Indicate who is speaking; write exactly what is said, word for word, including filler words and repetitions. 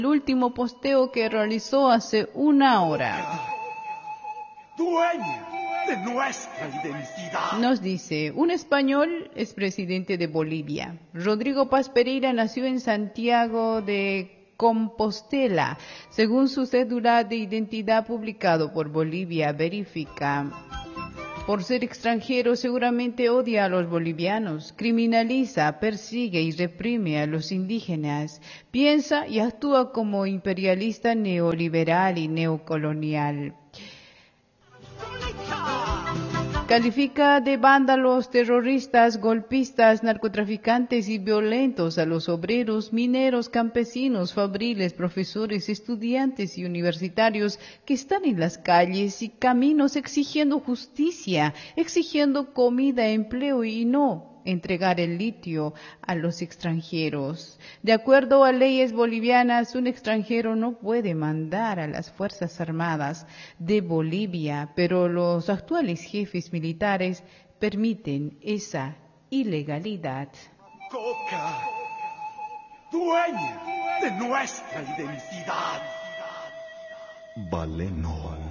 Speaker 1: el último posteo que realizó hace una hora.
Speaker 2: Dueña de nuestra identidad.
Speaker 1: Nos dice, un español es presidente de Bolivia. Rodrigo Paz Pereira nació en Santiago de Compostela. Según su cédula de identidad publicado por Bolivia Verifica. Por ser extranjero seguramente odia a los bolivianos, criminaliza, persigue y reprime a los indígenas, piensa y actúa como imperialista neoliberal y neocolonial. Califica de vándalos, terroristas, golpistas, narcotraficantes y violentos a los obreros, mineros, campesinos, fabriles, profesores, estudiantes y universitarios que están en las calles y caminos exigiendo justicia, exigiendo comida, empleo y no entregar el litio a los extranjeros. De acuerdo a leyes bolivianas, un extranjero no puede mandar a las Fuerzas Armadas de Bolivia, pero los actuales jefes militares permiten esa ilegalidad.
Speaker 2: Coca, dueña de nuestra identidad.
Speaker 3: Valeno.